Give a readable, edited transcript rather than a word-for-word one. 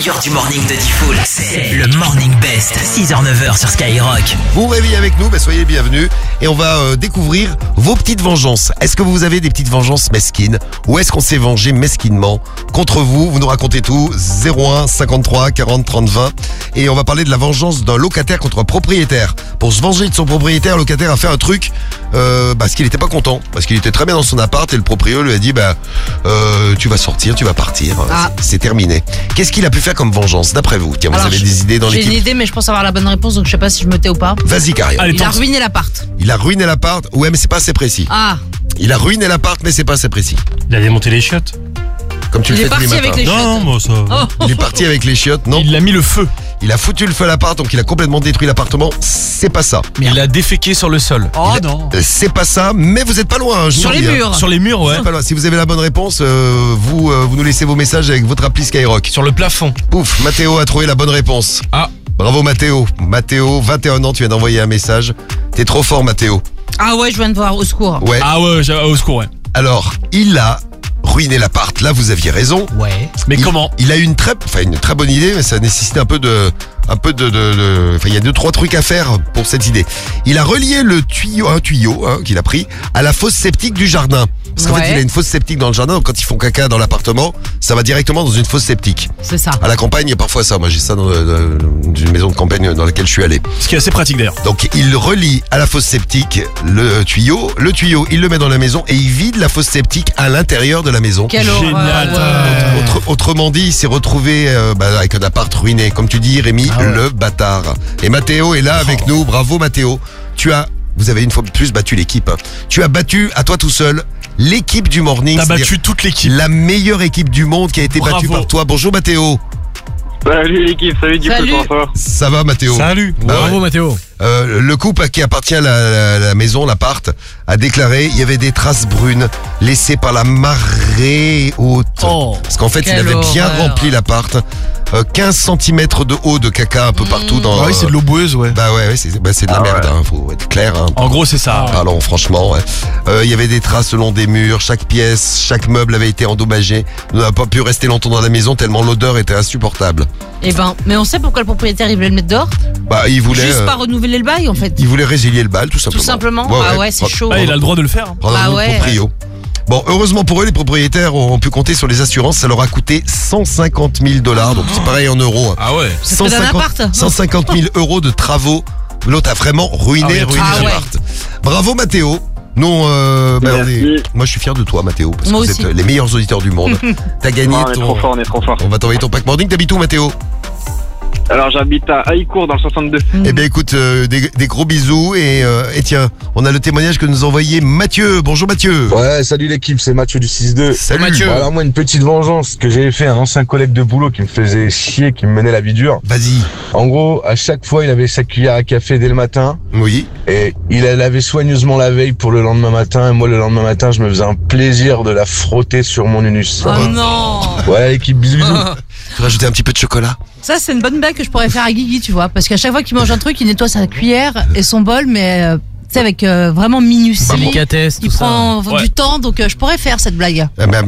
meilleur du morning de Diffoul, c'est le Morning Best, 6h-9h sur Skyrock. Vous réveillez avec nous, soyez les bienvenus. Et on va découvrir vos petites vengeances. Est-ce que vous avez des petites vengeances mesquines? Ou est-ce qu'on s'est vengé mesquinement contre vous? Vous nous racontez tout. 01 53 40 30 20. Et on va parler de la vengeance d'un locataire contre un propriétaire. Pour se venger de son propriétaire, le locataire a fait un truc parce qu'il n'était pas content. Parce qu'il était très bien dans son appart et le proprio lui a dit tu vas sortir, tu vas partir. C'est terminé. Qu'est-ce qu'il a pu faire comme vengeance d'après vous? Tiens, vous avez des idées dans l'équipe? J'ai une idais, mais je pense avoir la bonne réponse, donc je sais pas si je me tais ou pas. Vas-y, Karim. Il a ruiné l'appart. Il a ruiné l'appart. Ouais, mais c'est pas assez précis. Il a ruiné l'appart, mais c'est pas assez précis. Il a démonté les chiottes. Comme tu le fais tous les matins. Il est parti avec les chiottes. Non, moi ça. Il est parti avec les chiottes, non? Il a mis le feu. Il a foutu le feu à l'appart, donc il a complètement détruit l'appartement. C'est pas ça. Mais il a déféqué sur le sol. Oh non. C'est pas ça, mais vous êtes pas loin. Sur les murs. Sur les murs, ouais. Pas loin. Si vous avez la bonne réponse, vous nous laissez vos messages avec votre appli Skyrock. Sur le plafond. Pouf, Mathéo a trouvé la bonne réponse. Ah. Bravo Mathéo. Mathéo, 21 ans, tu viens d'envoyer un message. T'es trop fort Mathéo. Ah ouais, je viens de voir, au secours. Ouais. Ah ouais, au secours, ouais. Alors, il a ruiné l'appart. Là, vous aviez raison. Ouais. Mais comment? Il a eu une très bonne idée, mais ça nécessite un peu de, il y a 2-3 trucs à faire pour cette idée. Il a relié un tuyau qu'il a pris à la fosse septique du jardin. Parce qu'en fait, il a une fosse septique dans le jardin, donc quand ils font caca dans l'appartement, ça va directement dans une fosse septique. C'est ça. À la campagne, il y a parfois ça. Moi, j'ai ça dans une maison de campagne dans laquelle je suis allé. Ce qui est assez pratique d'ailleurs. Donc, il relie à la fosse septique le tuyau, il le met dans la maison et il vide la fosse septique à l'intérieur de la maison. Quelle Génial. horreur. Autrement dit, il s'est retrouvé avec un appart ruiné. Comme tu dis, Rémi, le bâtard. Et Mathéo est là avec nous. Bravo Mathéo. Vous avez une fois de plus battu l'équipe. Tu as battu à toi tout seul l'équipe du Morning. T'as battu toute l'équipe. La meilleure équipe du monde qui a été battue par toi. Bonjour Mathéo. Salut l'équipe, salut du coup, comment ça va? Ça va Mathéo? Salut. Bravo Mathéo. Le couple qui appartient à la maison, l'appart, a déclaré il y avait des traces brunes laissées par la marée haute. Parce qu'en fait, il avait bien rempli l'appart. 15 cm de haut de caca un peu partout dans... Ah oui, c'est de l'eau boueuse, ouais. C'est de la merde, faut être clair. En gros, c'est ça. Parlons franchement. Il y avait des traces le long des murs, chaque pièce, chaque meuble avait été endommagé. On n'a pas pu rester longtemps dans la maison tellement l'odeur était insupportable. Mais on sait pourquoi le propriétaire il voulait le mettre dehors? Il voulait... Juste pas renouveler le bail en fait. Il voulait résilier le bail tout simplement. Tout simplement. C'est chaud. Il a le droit de le faire. Prendre un autre proprio. Bon, heureusement pour eux, les propriétaires ont pu compter sur les assurances. Ça leur a coûté $150 000. Donc c'est pareil en euros. Ah ouais. 150 000 euros de travaux. L'autre a vraiment ruiné l'appart. Bravo Mathéo. Non, moi je suis fier de toi Mathéo parce que vous êtes les meilleurs auditeurs du monde. T'as gagné on est trop fort. On va t'envoyer ton pack Morning. T'habites où Mathéo? Alors j'habite à Haïcourt dans le 62. Eh bien écoute, des gros bisous et tiens, on a le témoignage que nous a envoyé Mathieu. Bonjour Mathieu. Ouais, salut l'équipe, c'est Mathieu du 6-2. Salut Mathieu. Alors moi une petite vengeance que j'avais fait à un ancien collègue de boulot qui me faisait chier, qui me menait la vie dure. Vas-y. En gros, à chaque fois il avait sa cuillère à café dès le matin. Oui. Et il la lavait soigneusement la veille pour le lendemain matin. Et moi le lendemain matin je me faisais un plaisir de la frotter sur mon unus. Oh non. Ouais l'équipe, bisous. Tu rajouter un petit peu de chocolat? Ça c'est une bonne blague que je pourrais faire à Guigui, tu vois. Parce qu'à chaque fois qu'il mange un truc, il nettoie sa cuillère et son bol, mais tu sais avec vraiment minutie. Délicatesse, Il prend du temps, donc je pourrais faire cette blague.